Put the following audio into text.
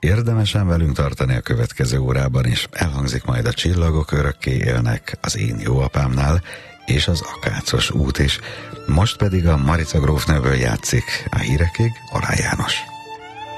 Érdemesen velünk tartani a következő órában is. Elhangzik majd a Csillagok örökké élnek, az Én jó apámnál, és az Akácos út is. Most pedig a Marica grófnőből játszik a hírekig Orály János.